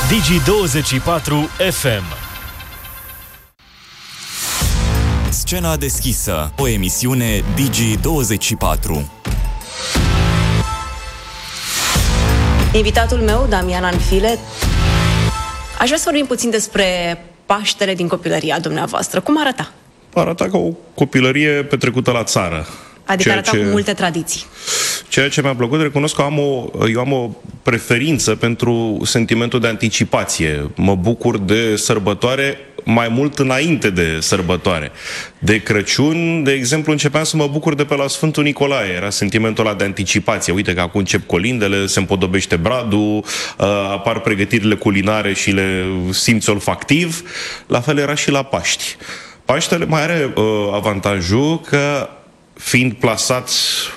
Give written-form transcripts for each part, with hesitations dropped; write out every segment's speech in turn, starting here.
Digi24 FM. Scena deschisă, o emisiune Digi24. Invitatul meu, Damian Anfile, aș vrea să vorbim puțin despre Paștele din copilăria dumneavoastră. Cum arăta? Arăta ca o copilărie petrecută la țară. Adică arăta cu multe tradiții. Ceea ce mi-a plăcut, recunosc că eu am o preferință pentru sentimentul de anticipație. Mă bucur de sărbătoare mai mult înainte de sărbătoare. De Crăciun, de exemplu, începeam să mă bucur de pe la Sfântul Nicolae. Era sentimentul ăla de anticipație. Uite că acum încep colindele, se împodobește bradul, apar pregătirile culinare și le simți olfactiv. La fel era și la Paști. Paștele mai are avantajul că, fiind plasat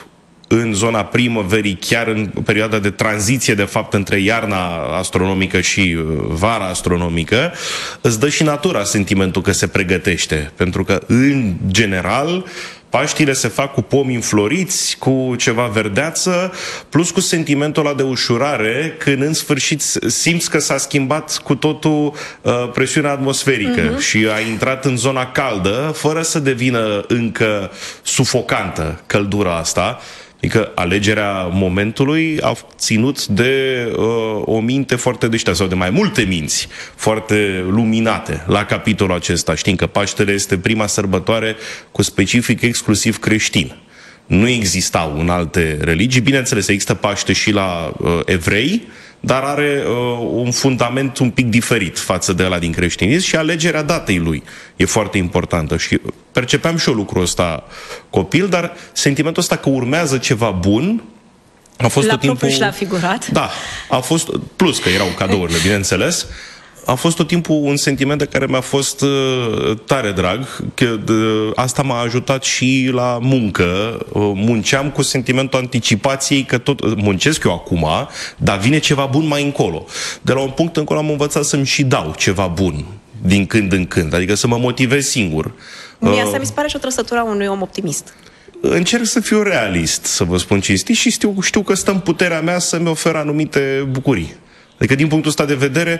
în zona primăverii, chiar în perioada de tranziție, de fapt, între iarna astronomică și vara astronomică, îți dă și natura sentimentul că se pregătește. Pentru că, în general, Paștile se fac cu pomi înfloriți, cu ceva verdeață, plus cu sentimentul ăla de ușurare, când în sfârșit simți că s-a schimbat cu totul presiunea atmosferică și a intrat în zona caldă, fără să devină încă sufocantă căldura asta. Adică alegerea momentului a ținut de o minte foarte deșteaptă, sau de mai multe minți foarte luminate la capitolul acesta. Știm că Paștele este prima sărbătoare cu specific exclusiv creștin. Nu existau în alte religii. Bineînțeles, există Paște și la evrei, dar are un fundament un pic diferit față de ăla din creștinism și alegerea datei lui e foarte importantă. Și percepeam și eu lucrul ăsta copil, dar sentimentul ăsta că urmează ceva bun a fost tot timpul... și la figurat. Da, a fost, plus că erau cadourile, bineînțeles, a fost tot timpul un sentiment de care mi-a fost tare drag, că asta m-a ajutat și la muncă. Munceam cu sentimentul anticipației că tot muncesc eu acum, dar vine ceva bun mai încolo. De la un punct încolo am învățat să-mi și dau ceva bun din când în când, adică să mă motivez singur. Mie asta mi se pare și o trăsătură a unui om optimist. Încerc să fiu realist, să vă spun cinstit, și știu că stă în puterea mea să-mi ofer anumite bucurii. Adică, din punctul ăsta de vedere,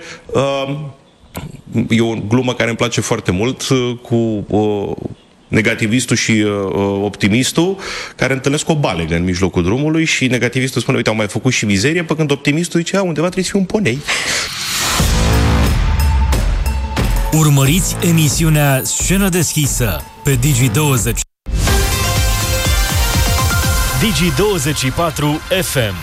e o glumă care îmi place foarte mult cu negativistul și optimistul, care întâlnesc o balegă în mijlocul drumului și negativistul spune, uite, au mai făcut și mizerie, pe când optimistul zice, undeva trebuie să fie un ponei. Urmăriți emisiunea Scenă deschisă pe Digi20. Digi24 FM.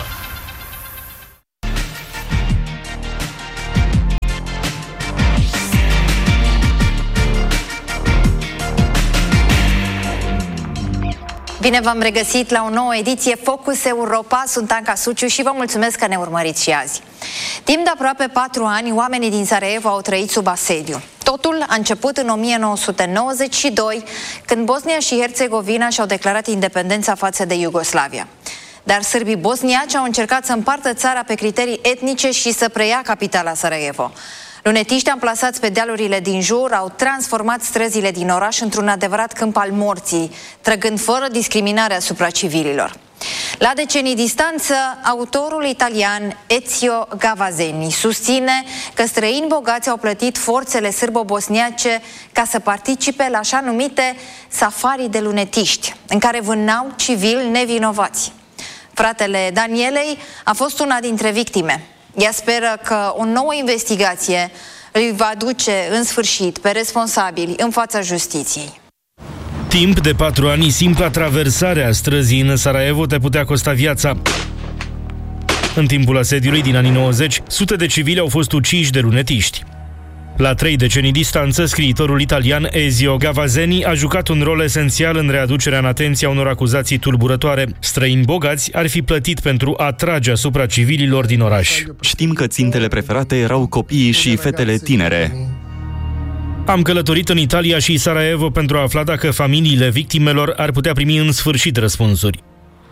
Bine v-am regăsit la o nouă ediție Focus Europa. Sunt Anca Suciu și vă mulțumesc că ne urmăriți și azi. Timp de aproape 4 ani, oamenii din Sarajevo au trăit sub asediu. Totul a început în 1992, când Bosnia și Herțegovina și-au declarat independența față de Iugoslavia. Dar sârbii bosniaci au încercat să împartă țara pe criterii etnice și să preia capitala Sarajevo. Lunetiști amplasați pe dealurile din jur au transformat străzile din oraș într-un adevărat câmp al morții, trăgând fără discriminare asupra civililor. La decenii distanță, autorul italian Ezio Gavazeni susține că străini bogați au plătit forțele sârbo-bosniace ca să participe la așa numite safarii de lunetiști, în care vânau civili nevinovați. Fratele Danielei a fost una dintre victime. Ea speră că o nouă investigație îi va duce în sfârșit pe responsabili în fața justiției. Timp de 4 ani, simpla traversare a străzii în Sarajevo te putea costa viața. În timpul asediului din anii 90, sute de civili au fost uciși de lunetiști. La 3 decenii distanță, scriitorul italian Ezio Gavazeni a jucat un rol esențial în readucerea în atenția unor acuzații tulburătoare. Străini bogați ar fi plătit pentru a trage asupra civililor din oraș. Știm că țintele preferate erau copiii și fetele tinere. Am călătorit în Italia și Sarajevo pentru a afla dacă familiile victimelor ar putea primi în sfârșit răspunsuri.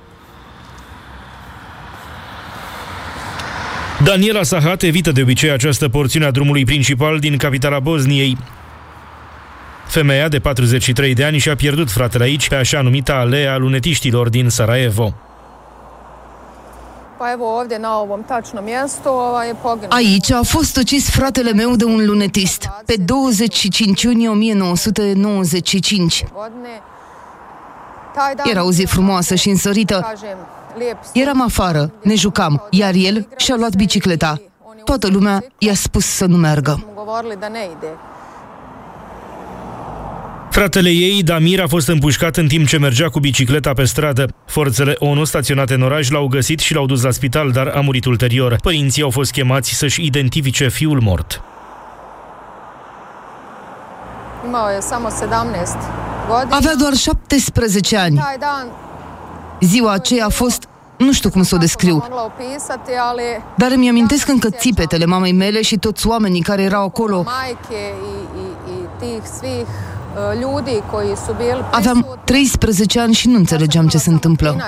Daniela Sahat evită de obicei această porțiune a drumului principal din capitala Bosniei. Femeia de 43 de ani și-a pierdut fratele aici, pe așa numita alea lunetiștilor din Sarajevo. Aici a fost ucis fratele meu de un lunetist, pe 25 iunie 1995. Era o zi frumoasă și însărită. Eram afară, ne jucam, iar el și-a luat bicicleta. Toată lumea i-a spus să nu meargă. Fratele ei, Damir, a fost împușcat în timp ce mergea cu bicicleta pe stradă. Forțele ONU staționate în oraș l-au găsit și l-au dus la spital, dar a murit ulterior. Părinții au fost chemați să-și identifice fiul mort. Avea doar 17 ani. Ziua aceea a fost, nu știu cum să o descriu, dar îmi amintesc încă țipetele mamei mele și toți oamenii care erau acolo. Aveam 13 ani și nu înțelegeam ce se întâmplă.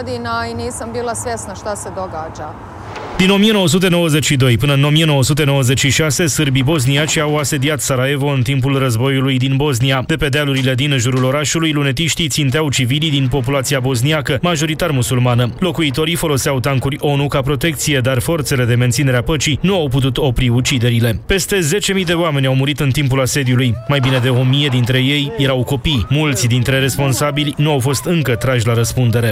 Din 1992 până în 1996, sârbii bosniaci au asediat Sarajevo în timpul războiului din Bosnia. De pe dealurile din jurul orașului, lunetiștii ținteau civilii din populația bosniacă, majoritar musulmană. Locuitorii foloseau tancuri ONU ca protecție, dar forțele de menținere a păcii nu au putut opri uciderile. Peste 10.000 de oameni au murit în timpul asediului. Mai bine de 1.000 dintre ei erau copii. Mulți dintre responsabili nu au fost încă trași la răspundere.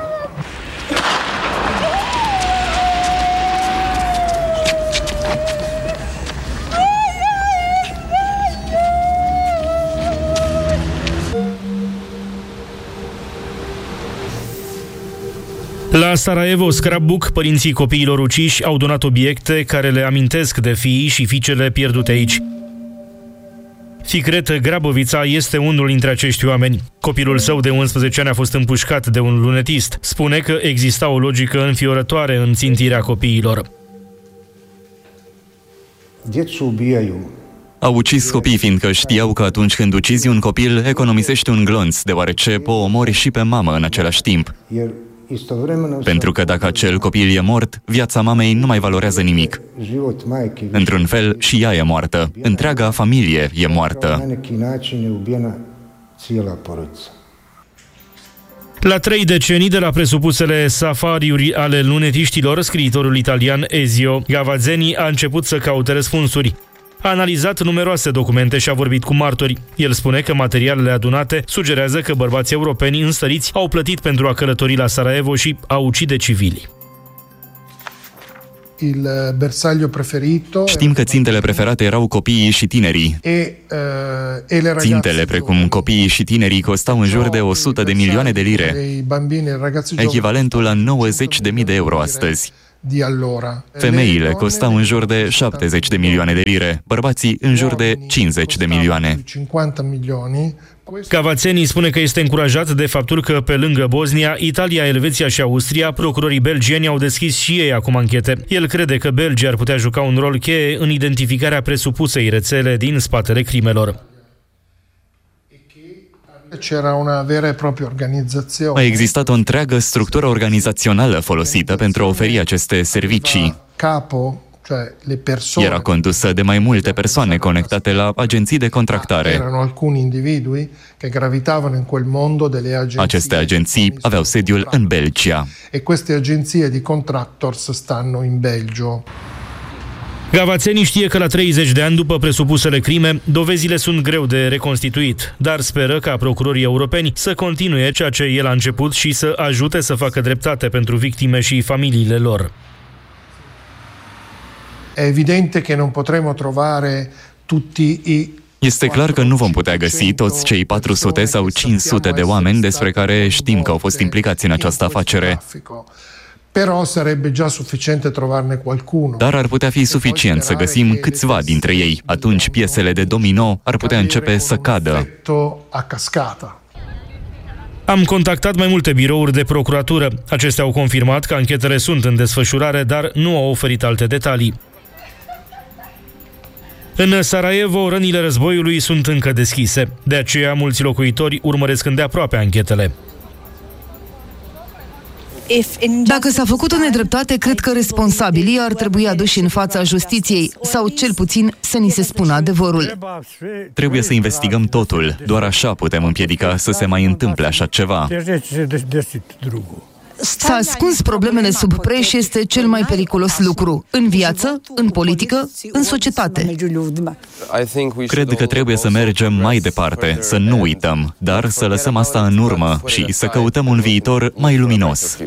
La Sarajevo Scrapbook, părinții copiilor uciși au donat obiecte care le amintesc de fiii și fiicele pierdute aici. Fikret Grabovița este unul dintre acești oameni. Copilul său de 11 ani a fost împușcat de un lunetist. Spune că exista o logică înfiorătoare în țintirea copiilor. Au ucis copii fiindcă știau că atunci când ucizi un copil, economisești un glonț, deoarece o omori și pe mamă în același timp. Pentru că dacă acel copil e mort, viața mamei nu mai valorează nimic. Într-un fel, și ea e moartă. Întreaga familie e moartă. La 3 decenii de la presupusele safariuri ale lunetiștilor, scriitorul italian Ezio Gavazzeni a început să caute răspunsuri. A analizat numeroase documente și a vorbit cu martori. El spune că materialele adunate sugerează că bărbații europeni înstăriți au plătit pentru a călători la Sarajevo și a ucide civili. Știm că țintele preferate erau copiii și tinerii. Țintele precum copiii și tinerii costau în jur de 100 de milioane de lire, echivalentul la 90.000 de euro astăzi. Femeile costau în jur de 70 de milioane de lire, bărbații în jur de 50 de milioane. Cavazzeni spune că este încurajat de faptul că, pe lângă Bosnia, Italia, Elveția și Austria, procurorii belgieni au deschis și ei acum anchete. El crede că Belgia ar putea juca un rol cheie în identificarea presupusei rețele din spatele crimelor. A existat o întreagă structură organizațională folosită pentru a oferi aceste servicii. Era condusă de mai multe persoane conectate la agenții de contractare. Aceste agenții aveau sediul în Belgia. Gavazzeni știe că la 30 de ani după presupusele crime, dovezile sunt greu de reconstituit, dar speră ca procurorii europeni să continue ceea ce el a început și să ajute să facă dreptate pentru victime și familiile lor. Este clar că nu vom putea găsi toți cei 400 sau 500 de oameni despre care știm că au fost implicați în această afacere. Dar ar putea fi suficient să găsim câțiva dintre ei. Atunci piesele de domino ar putea începe să cadă. Am contactat mai multe birouri de procuratură. Acestea au confirmat că anchetele sunt în desfășurare, dar nu au oferit alte detalii. În Sarajevo, rănile războiului sunt încă deschise. De aceea, mulți locuitori urmăresc îndeaproape anchetele. Dacă s-a făcut o nedreptate, cred că responsabilii ar trebui aduși în fața justiției sau cel puțin să ni se spună adevărul. Trebuie să investigăm totul. Doar așa putem împiedica să se mai întâmple așa ceva. Să ascunzi problemele sub preș este cel mai periculos lucru, în viață, în politică, în societate. Cred că trebuie să mergem mai departe, să nu uităm, dar să lăsăm asta în urmă și să căutăm un viitor mai luminos.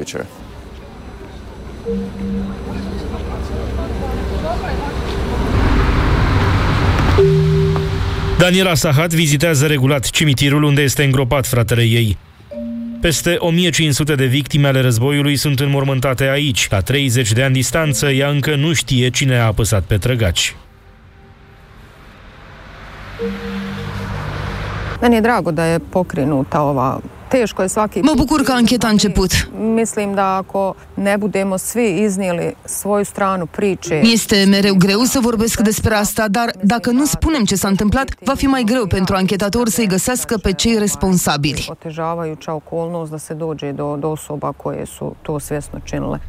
Daniela Sahat vizitează regulat cimitirul unde este îngropat fratele ei. Peste 1500 de victime ale războiului sunt înmormântate aici. La 30 de ani distanță, ea încă nu știe cine a apăsat pe trăgaci. Meni je drago da je pokrenuta ova. Teško je svaki. Mă bucur că ancheta a început. Mislim da ako ne budemo svi iznijeli svoju stranu priče. Este mereu greu să vorbesc despre asta, dar dacă nu spunem ce s-a întâmplat, va fi mai greu pentru anchetători să-i găsească pe cei responsabili. Otežavajuća okolnost da se dođe do osoba koje su to svjesno činile.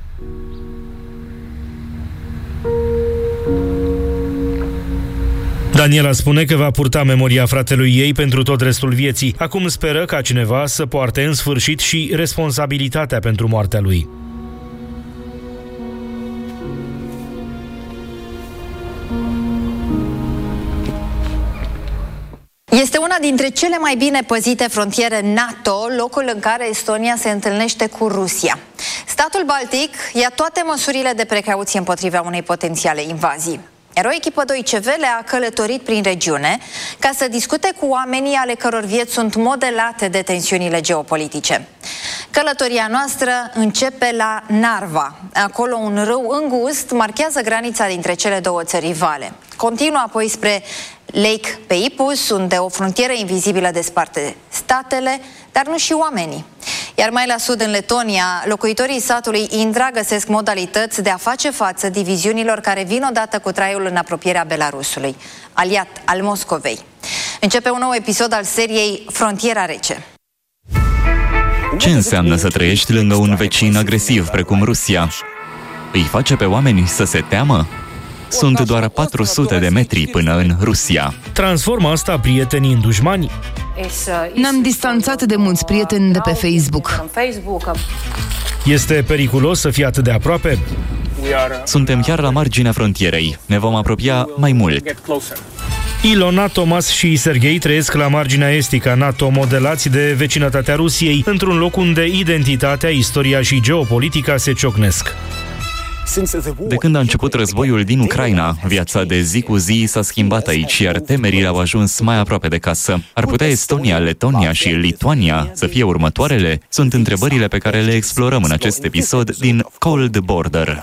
Daniela spune că va purta memoria fratelui ei pentru tot restul vieții. Acum speră ca cineva să poarte în sfârșit și responsabilitatea pentru moartea lui. Este una dintre cele mai bine păzite frontiere NATO, locul în care Estonia se întâlnește cu Rusia. Statul Baltic ia toate măsurile de precauție împotriva unei potențiale invazii. Iar o echipă Deutsche Welle a călătorit prin regiune ca să discute cu oamenii ale căror vieți sunt modelate de tensiunile geopolitice. Călătoria noastră începe la Narva. Acolo un râu îngust marchează granița dintre cele două țări rivale. Continuă apoi spre Lake Peipus, unde o frontieră invizibilă desparte statele, dar nu și oamenii. Iar mai la sud, în Letonia, locuitorii satului Indra găsesc modalități de a face față diviziunilor care vin odată cu traiul în apropierea Belarusului, aliat al Moscovei. Începe un nou episod al seriei Frontiera Rece. Ce înseamnă să trăiești lângă un vecin agresiv precum Rusia? Îi face pe oameni să se teamă? Sunt doar 400 de metri până în Rusia. Transformă asta prietenii în dușmani? Ne-am distanțat de mulți prieteni de pe Facebook. Este periculos să fie atât de aproape? Suntem chiar la marginea frontierei. Ne vom apropia mai mult. Ilona, Thomas și Serghei trăiesc la marginea estică a NATO, modelați de vecinătatea Rusiei, într-un loc unde identitatea, istoria și geopolitica se ciocnesc. De când a început războiul din Ucraina, viața de zi cu zi s-a schimbat aici, iar temerile au ajuns mai aproape de casă. Ar putea Estonia, Letonia și Lituania să fie următoarele? Sunt întrebările pe care le explorăm în acest episod din Cold Border.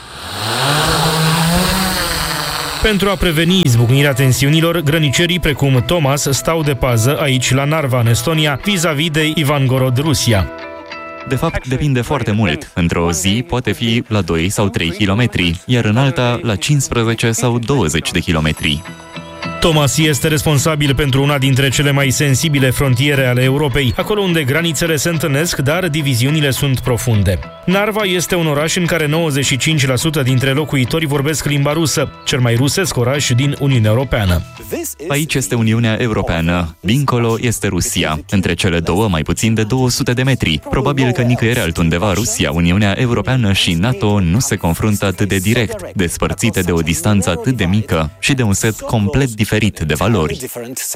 Pentru a preveni izbucnirea tensiunilor, grănicerii precum Thomas stau de pază aici la Narva, în Estonia, vis-a-vis de Ivangorod, Rusia. De fapt, depinde foarte mult. Într-o zi poate fi la 2 sau 3 kilometri, iar în alta la 15 sau 20 de kilometri. Thomas este responsabil pentru una dintre cele mai sensibile frontiere ale Europei, acolo unde granițele se întâlnesc, dar diviziunile sunt profunde. Narva este un oraș în care 95% dintre locuitori vorbesc limba rusă, cel mai rusesc oraș din Uniunea Europeană. Aici este Uniunea Europeană, dincolo este Rusia. Între cele două, mai puțin de 200 de metri. Probabil că nicăieri altundeva Rusia, Uniunea Europeană și NATO nu se confruntă atât de direct, despărțite de o distanță atât de mică și de un set complet diferit de valori.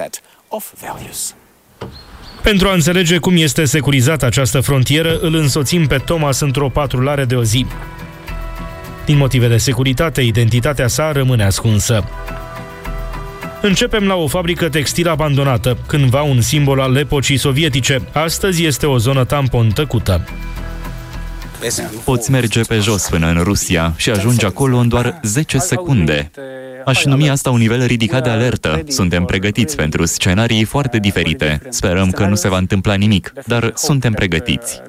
Pentru a înțelege cum este securizată această frontieră, îl însoțim pe Thomas într-o patrulare de o zi. Din motive de securitate, identitatea sa rămâne ascunsă. Începem la o fabrică textilă abandonată, cândva un simbol al epocii sovietice. Astăzi este o zonă tampon tăcută. Poți merge pe jos până în Rusia și ajungi acolo în doar 10 secunde. Aș numi asta un nivel ridicat de alertă. Suntem pregătiți pentru scenarii foarte diferite. Sperăm că nu se va întâmpla nimic, dar suntem pregătiți.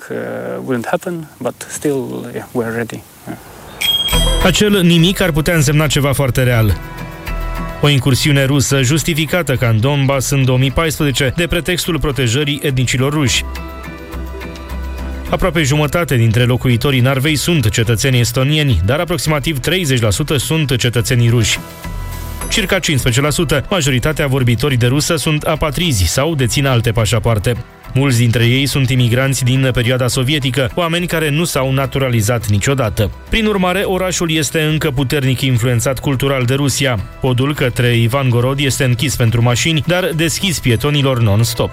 Acel nimic ar putea însemna ceva foarte real. O incursiune rusă justificată ca în Donbass în 2014 de pretextul protejării etnicilor ruși. Aproape jumătate dintre locuitorii Narvei sunt cetățeni estonieni, dar aproximativ 30% sunt cetățenii ruși. circa 15%. Majoritatea vorbitorii de rusă sunt apatrizi sau dețin alte pașapoarte. Mulți dintre ei sunt imigranți din perioada sovietică, oameni care nu s-au naturalizat niciodată. Prin urmare, orașul este încă puternic influențat cultural de Rusia. Podul către Ivangorod este închis pentru mașini, dar deschis pietonilor non-stop.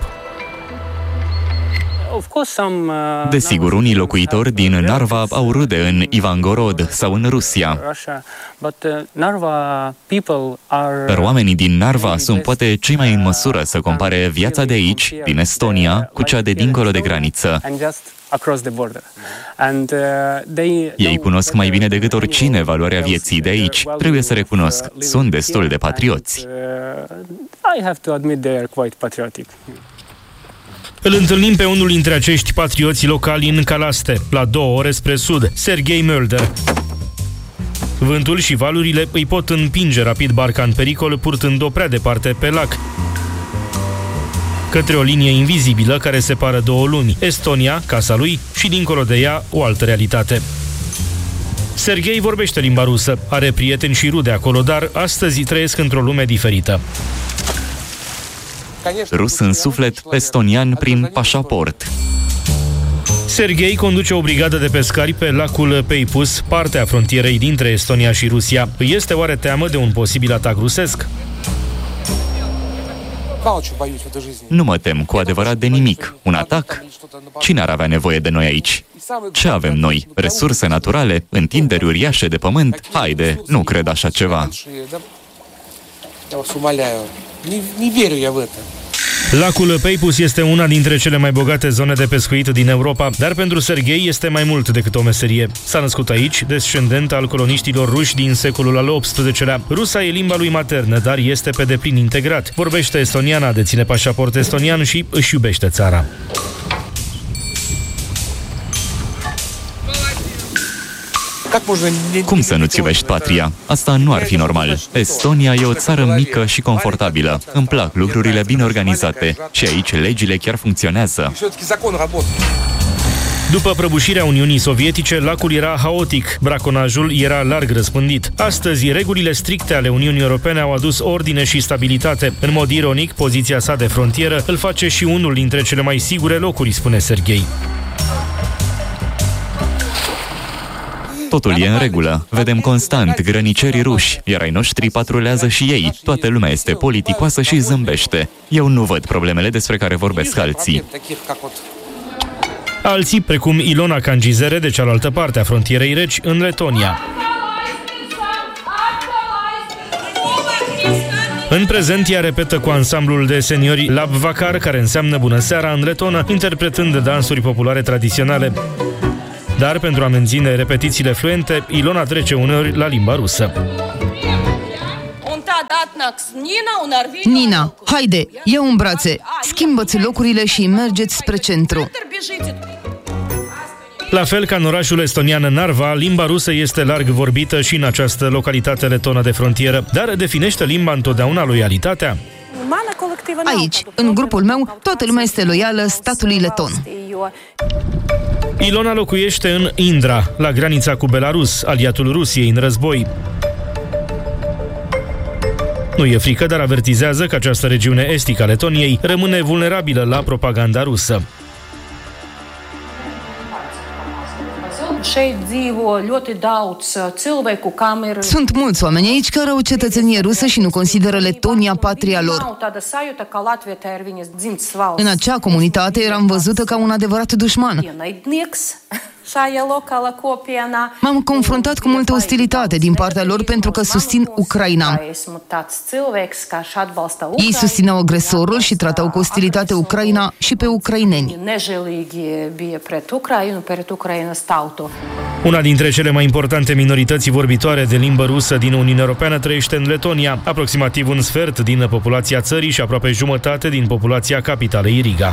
Desigur, unii locuitori din Narva au rude în Ivangorod sau în Rusia. Dar oamenii din Narva sunt poate cei mai în măsură să compare viața de aici, din Estonia, cu cea de dincolo de graniță. Ei cunosc mai bine decât oricine valoarea vieții de aici. Trebuie să recunosc, sunt destul de patrioți. Îl întâlnim pe unul dintre acești patrioți locali în Calaste, la 2 ore spre sud, Serghei Mölder. Vântul și valurile îi pot împinge rapid barca în pericol, purtând-o prea departe pe lac, către o linie invizibilă care separă două lumi, Estonia, casa lui, și dincolo de ea o altă realitate. Serghei vorbește limba rusă, are prieteni și rude acolo, dar astăzi trăiesc într-o lume diferită. Rus în suflet, estonian prin pașaport. Serghei conduce o brigadă de pescari pe lacul Peipus, partea frontierei dintre Estonia și Rusia. Îi este oare teamă de un posibil atac rusesc? Nu mă tem cu adevărat de nimic. Un atac? Cine ar avea nevoie de noi aici? Ce avem noi? Resurse naturale? Întinderi uriașe de pământ? Haide, nu cred așa ceva. Lacul Peipus este una dintre cele mai bogate zone de pescuit din Europa, dar pentru Serghei este mai mult decât o meserie. S-a născut aici, descendent al coloniștilor ruși din secolul al XVIII-lea. Rusa e limba lui maternă, dar este pe deplin integrat. Vorbește estoniana, deține pașaport estonian și își iubește țara. Cum să nu-ți iubești patria? Asta nu ar fi normal. Estonia e o țară mică și confortabilă. Îmi plac lucrurile bine organizate și aici legile chiar funcționează. După prăbușirea Uniunii Sovietice, lacul era haotic, braconajul era larg răspândit. Astăzi, regulile stricte ale Uniunii Europene au adus ordine și stabilitate. În mod ironic, poziția sa de frontieră îl face și unul dintre cele mai sigure locuri, spune Serghei. Totul e în regulă. Vedem constant grănicerii ruși, iar ai noștri patrulează și ei. Toată lumea este politicoasă și zâmbește. Eu nu văd problemele despre care vorbesc alții. Alții, precum Ilona Cangizere, de cealaltă parte a frontierei reci, în Letonia. În prezent, ea repetă cu ansamblul de seniori Lab Vakar, care înseamnă bună seara în letonă, interpretând dansuri populare tradiționale. Dar pentru a menține repetițiile fluente, Ilona trece uneori la limba rusă. Nina, haide, ia-o în brațe, schimbă-ți locurile și mergeți spre centru. La fel ca în orașul estonian Narva, limba rusă este larg vorbită și în această localitate letonă de frontieră. Dar definește limba întotdeauna loialitatea? Aici, în grupul meu, toată lumea este loială statului leton. Ilona locuiește în Indra, la granița cu Belarus, aliatul Rusiei în război. Nu e frică, dar avertizează că această regiune estică a Letoniei rămâne vulnerabilă la propaganda rusă. Sunt mulți oameni aici care au cetățenie rusă și nu consideră Letonia patria lor. În acea comunitate eram văzută ca un adevărat dușman. M-am confruntat cu multă ostilitate din partea lor pentru că susțin Ucraina. Ei susțineau agresorul și tratau cu ostilitate Ucraina și pe ucraineni. Una dintre cele mai importante minorități vorbitoare de limbă rusă din Uniunea Europeană trăiește în Letonia, aproximativ un sfert din populația țării și aproape jumătate din populația capitalei Riga.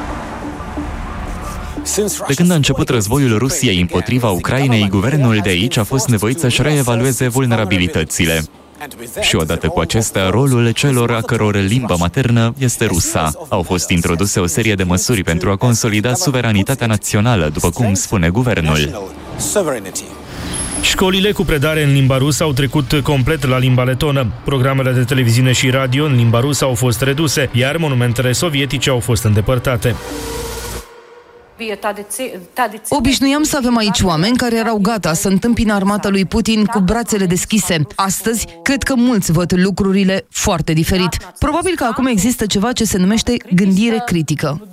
De când a început războiul Rusiei împotriva Ucrainei, guvernul de aici a fost nevoit să-și reevalueze vulnerabilitățile. Și odată cu acestea, rolul celor a căror limbă maternă este rusa. Au fost introduse o serie de măsuri pentru a consolida suveranitatea națională, după cum spune guvernul. Școlile cu predare în limba rusă au trecut complet la limba letonă. Programele de televiziune și radio în limba rusă au fost reduse, iar monumentele sovietice au fost îndepărtate. Obișnuiam să avem aici oameni care erau gata să întâmpine armata lui Putin cu brațele deschise. Astăzi, cred că mulți văd lucrurile foarte diferit. Probabil că acum există ceva ce se numește gândire critică.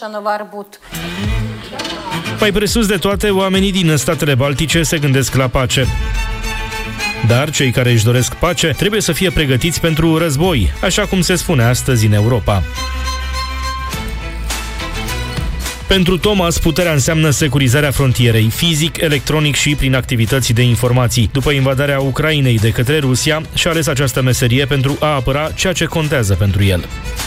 Mai presus de toate, oamenii din statele baltice se gândesc la pace. Dar cei care își doresc pace trebuie să fie pregătiți pentru război, așa cum se spune astăzi în Europa. Pentru Thomas, puterea înseamnă securizarea frontierei, fizic, electronic și prin activități de informații. După invadarea Ucrainei de către Rusia, și-a ales această meserie pentru a apăra ceea ce contează pentru el.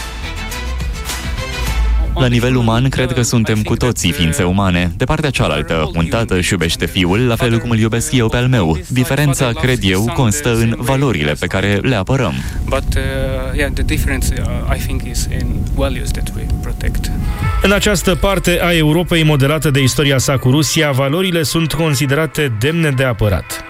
La nivel uman, cred că suntem cu toții ființe umane. De partea cealaltă, un tată își iubește fiul, la fel cum îl iubesc eu pe al meu. Diferența, cred eu, constă în valorile pe care le apărăm. În această parte a Europei modelată de istoria sa cu Rusia, valorile sunt considerate demne de apărat.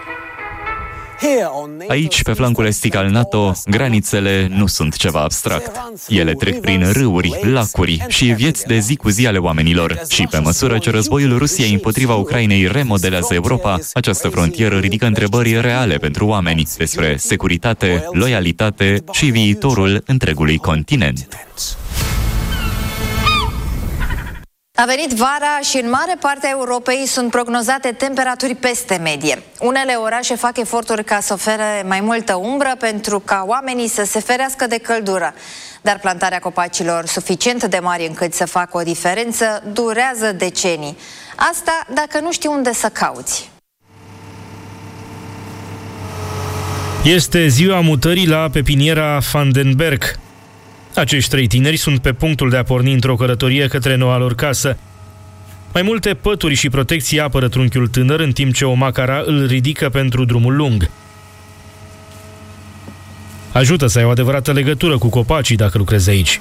Aici, pe flancul estic al NATO, granițele nu sunt ceva abstract. Ele trec prin râuri, lacuri și vieți de zi cu zi ale oamenilor. Și pe măsură ce războiul Rusiei împotriva Ucrainei remodelează Europa, această frontieră ridică întrebări reale pentru oameni despre securitate, loialitate și viitorul întregului continent. A venit vara și în mare parte a Europei sunt prognozate temperaturi peste medie. Unele orașe fac eforturi ca să ofere mai multă umbră pentru ca oamenii să se ferească de căldură. Dar plantarea copacilor suficient de mari încât să facă o diferență durează decenii. Asta dacă nu știi unde să cauți. Este ziua mutării la pepiniera Vandenberg. Acești 3 tineri sunt pe punctul de a porni într-o călătorie către noua lor casă. Mai multe pături și protecții apără trunchiul tânăr, în timp ce o macara îl ridică pentru drumul lung. Ajută să ai o adevărată legătură cu copacii dacă lucrezi aici.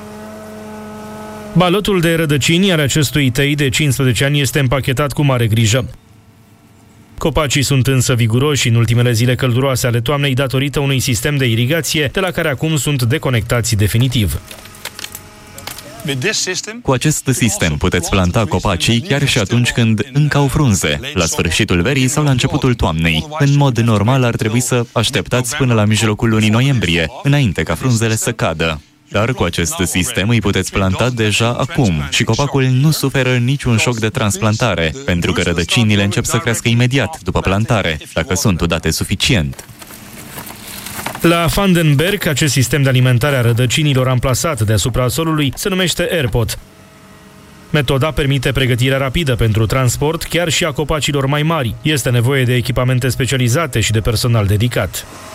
Balotul de rădăcini al acestui tăi de 15 ani este împachetat cu mare grijă. Copacii sunt însă viguroși în ultimele zile călduroase ale toamnei datorită unui sistem de irigație de la care acum sunt deconectați definitiv. Cu acest sistem puteți planta copacii chiar și atunci când încă au frunze, la sfârșitul verii sau la începutul toamnei. În mod normal ar trebui să așteptați până la mijlocul lunii noiembrie, înainte ca frunzele să cadă. Dar cu acest sistem îi puteți planta deja acum și copacul nu suferă niciun șoc de transplantare, pentru că rădăcinile încep să crească imediat după plantare, dacă sunt udate suficient. La Vandenberg, acest sistem de alimentare a rădăcinilor amplasat deasupra solului se numește AirPot. Metoda permite pregătirea rapidă pentru transport, chiar și a copacilor mai mari. Este nevoie de echipamente specializate și de personal dedicat.